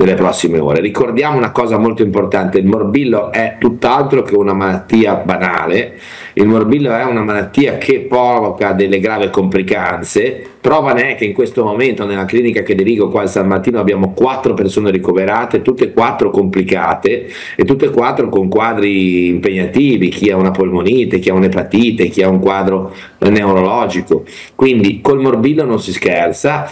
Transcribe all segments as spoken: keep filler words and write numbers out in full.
nelle prossime ore. Ricordiamo una cosa molto importante: il morbillo è tutt'altro che una malattia banale, il morbillo è una malattia che provoca delle gravi complicanze. Prova ne è che in questo momento nella clinica che dirigo qua al San Martino abbiamo quattro persone ricoverate, tutte e quattro complicate e tutte e quattro con quadri impegnativi, chi ha una polmonite, chi ha un'epatite, chi ha un quadro neurologico, quindi col morbillo non si scherza.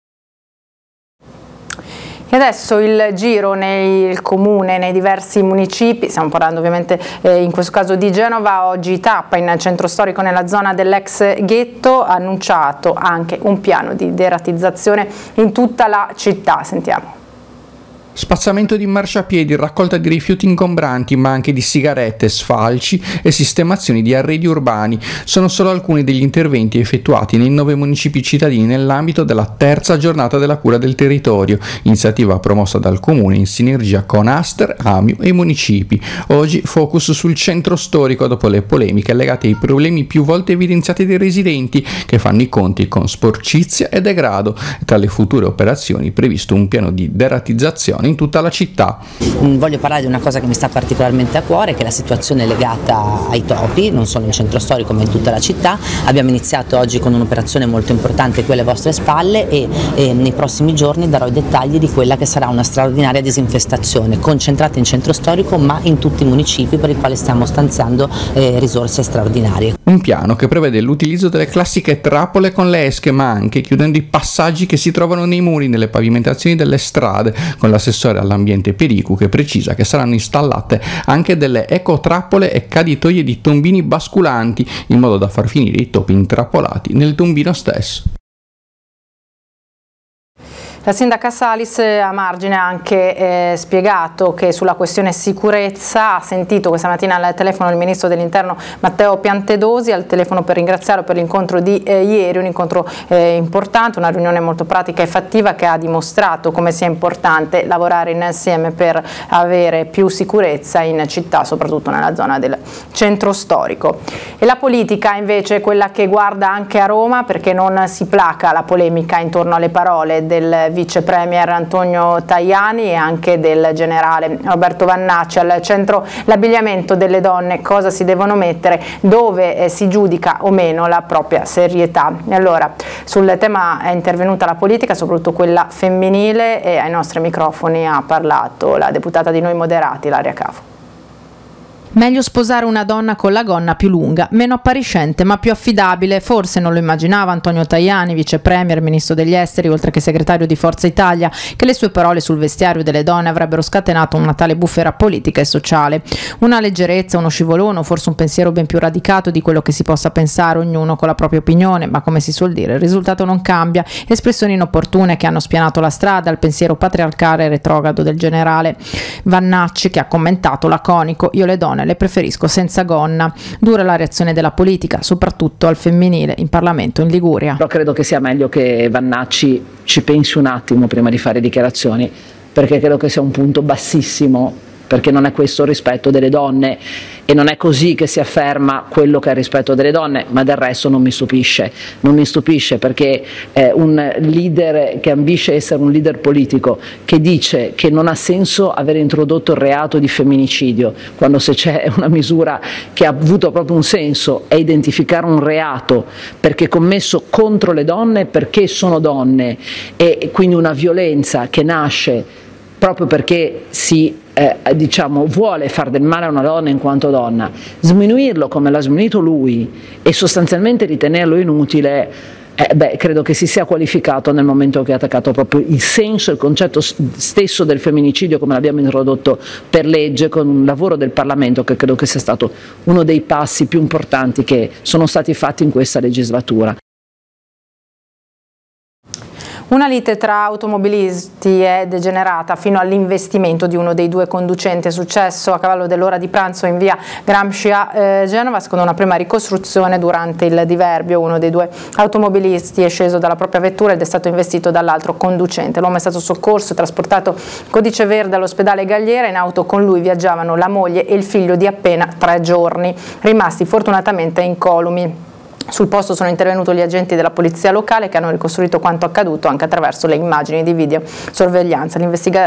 E adesso il giro nel comune, nei diversi municipi, stiamo parlando ovviamente eh, in questo caso di Genova, oggi tappa in centro storico nella zona dell'ex ghetto, ha annunciato anche un piano di deratizzazione in tutta la città. Sentiamo. Spazzamento di marciapiedi, raccolta di rifiuti ingombranti, ma anche di sigarette, sfalci e sistemazioni di arredi urbani sono solo alcuni degli interventi effettuati nei nove municipi cittadini nell'ambito della terza giornata della cura del territorio, iniziativa promossa dal Comune in sinergia con Aster, Amio e i municipi. Oggi focus sul centro storico dopo le polemiche legate ai problemi più volte evidenziati dai residenti che fanno i conti con sporcizia e degrado. Tra le future operazioni previsto un piano di deratizzazione in tutta la città. Voglio parlare di una cosa che mi sta particolarmente a cuore, che è la situazione legata ai topi, non solo in centro storico ma in tutta la città. Abbiamo iniziato oggi con un'operazione molto importante qui alle vostre spalle e, e nei prossimi giorni darò i dettagli di quella che sarà una straordinaria disinfestazione concentrata in centro storico ma in tutti i municipi, per i quali stiamo stanziando eh, risorse straordinarie. Un piano che prevede l'utilizzo delle classiche trappole con le esche, ma anche chiudendo i passaggi che si trovano nei muri, nelle pavimentazioni delle strade, con l'assessore all'ambiente Pericu che precisa che saranno installate anche delle ecotrappole e caditoie di tombini basculanti in modo da far finire i topi intrappolati nel tombino stesso. La sindaca Salis a margine ha anche eh, spiegato che sulla questione sicurezza ha sentito questa mattina al telefono il ministro dell'interno Matteo Piantedosi, al telefono per ringraziarlo per l'incontro di eh, ieri, un incontro eh, importante, una riunione molto pratica e fattiva che ha dimostrato come sia importante lavorare insieme per avere più sicurezza in città, soprattutto nella zona del centro storico. E la politica invece è quella che guarda anche a Roma, perché non si placa la polemica intorno alle parole del vice premier Antonio Tajani e anche del generale Roberto Vannacci. Al centro l'abbigliamento delle donne, cosa si devono mettere, dove eh, si giudica o meno la propria serietà. E allora sul tema è intervenuta la politica, soprattutto quella femminile, e ai nostri microfoni ha parlato la deputata di Noi Moderati, Ilaria Cafo. Meglio sposare una donna con la gonna più lunga, meno appariscente ma più affidabile. Forse non lo immaginava Antonio Tajani, vice premier, ministro degli esteri, oltre che segretario di Forza Italia, che le sue parole sul vestiario delle donne avrebbero scatenato una tale bufera politica e sociale. Una leggerezza, uno scivolone, forse un pensiero ben più radicato di quello che si possa pensare, ognuno con la propria opinione, ma come si suol dire, il risultato non cambia. Espressioni inopportune che hanno spianato la strada al pensiero patriarcale e retrogrado del generale Vannacci, che ha commentato laconico: io le donne le preferisco senza gonna. Dura la reazione della politica, soprattutto al femminile, in Parlamento in Liguria. Però credo che sia meglio che Vannacci ci pensi un attimo prima di fare dichiarazioni, perché credo che sia un punto bassissimo, perché non è questo il rispetto delle donne e non è così che si afferma quello che è il rispetto delle donne, ma del resto non mi stupisce, non mi stupisce perché è un leader che ambisce essere un leader politico, che dice che non ha senso aver introdotto il reato di femminicidio, quando se c'è una misura che ha avuto proprio un senso è identificare un reato perché commesso contro le donne, perché sono donne, e quindi una violenza che nasce proprio perché si eh, diciamo, vuole far del male a una donna in quanto donna, sminuirlo come l'ha sminuito lui e sostanzialmente ritenerlo inutile, eh, beh, credo che si sia qualificato nel momento che ha attaccato proprio il senso, il concetto stesso del femminicidio come l'abbiamo introdotto per legge, con un lavoro del Parlamento che credo che sia stato uno dei passi più importanti che sono stati fatti in questa legislatura. Una lite tra automobilisti è degenerata fino all'investimento di uno dei due conducenti. È successo a cavallo dell'ora di pranzo in via Gramsci a eh, Genova. Secondo una prima ricostruzione, durante il diverbio uno dei due automobilisti è sceso dalla propria vettura ed è stato investito dall'altro conducente. L'uomo è stato soccorso e trasportato codice verde all'ospedale Galliera. In auto con lui viaggiavano la moglie e il figlio di appena tre giorni, rimasti fortunatamente incolumi. Sul posto sono intervenuti gli agenti della polizia locale che hanno ricostruito quanto accaduto anche attraverso le immagini di videosorveglianza. L'investiga-